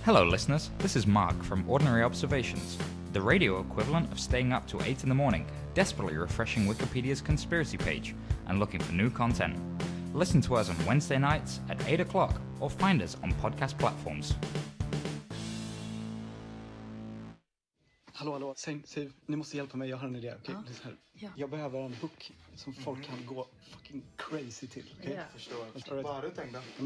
Hello, listeners. This is Mark from Ordinary Observations, the radio equivalent of staying up till 8 in the morning, desperately refreshing Wikipedia's conspiracy page and looking for new content. Listen to us on Wednesday nights at 8 o'clock or find us on podcast platforms. Hallå, Siv, ni måste hjälpa mig, jag har en idé. Okay? Ja. Det är så här. Ja. Jag behöver en hook som folk kan gå fucking crazy till. Okay? Ja. Förstår. All right. Vad har du tänkt då?